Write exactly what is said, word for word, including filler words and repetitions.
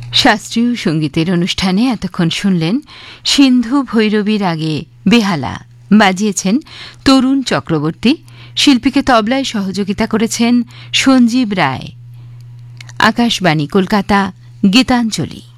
শাস্ত্রীয় সঙ্গীতের অনুষ্ঠানে এতক্ষণ শুনলেন সিন্ধু ভৈরবীর আগে বেহালা, বাজিয়েছেন তরুণ চক্রবর্তী, শিল্পীকে তবলায় সহযোগিতা করেছেন সঞ্জীব রায়। আকাশবাণী কলকাতা, গীতাঞ্জলি।